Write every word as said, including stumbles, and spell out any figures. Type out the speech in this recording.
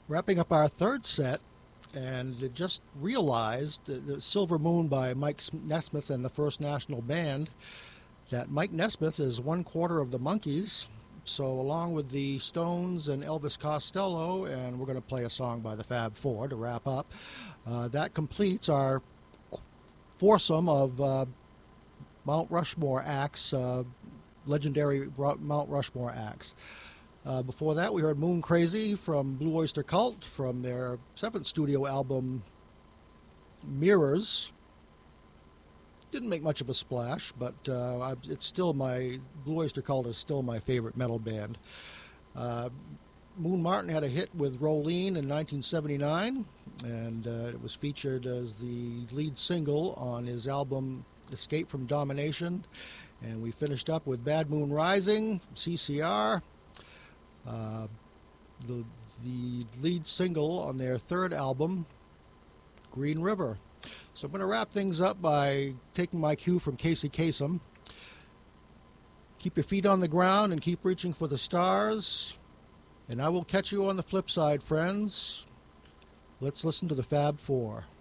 Wrapping up our third set, and just realized that the Silver Moon by Mike Nesmith and the First National Band, that Mike Nesmith is one quarter of the Monkees. So along with the Stones and Elvis Costello, and we're going to play a song by the Fab Four to wrap up, uh, that completes our foursome of uh, Mount Rushmore acts, uh, legendary Mount Rushmore acts. Uh, before that, we heard Moon Crazy from Blue Oyster Cult from their seventh studio album, Mirrors. Didn't make much of a splash, but uh, it's still my, Blue Oyster Cult is still my favorite metal band. Uh, Moon Martin had a hit with Rolene in nineteen seventy-nine, and uh, it was featured as the lead single on his album Escape from Domination. And we finished up with Bad Moon Rising, C C R. Uh, the the lead single on their third album, Green River. So I'm going to wrap things up by taking my cue from Casey Kasem. Keep your feet on the ground and keep reaching for the stars. And I will catch you on the flip side, friends. Let's listen to the Fab Four.